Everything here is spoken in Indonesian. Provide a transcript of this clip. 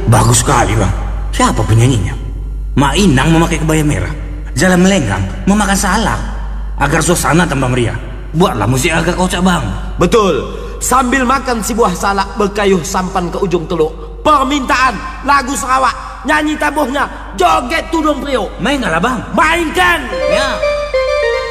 Bagus sekali bang. Siapa penyanyinya? Mak Inang memakai kebaya merah, Jalan Melenggang memakan salak. Agar suasana tambah meriah, buatlah musik agak kocak bang. Betul. Sambil makan si buah salak berkayuh sampan ke ujung teluk, permintaan lagu Sarawak, nyanyi tabuhnya, joget tudung trio. Main gak lah bang? Mainkan. Ya.